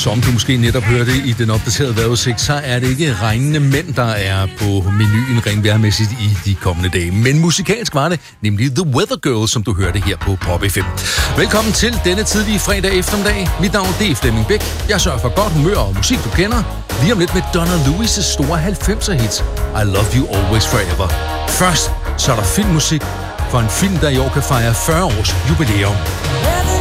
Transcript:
Som du måske netop hørte i den opdaterede vejrudsigt, så er det ikke regnende mænd, der er på menuen rent vejrmæssigt i de kommende dage. Men musikalsk var det nemlig The Weather Girl, som du hørte her på Pop FM. Velkommen til denne tidlige fredag eftermiddag. Mit navn er Flemming Bæk. Jeg sørger for godt humør og musik, du kender. Lige om lidt med Donna Lewis' store 90'er hits I Love You Always Forever. Først så er der filmmusik for en film, der i år kan fejre 40 års jubilæum.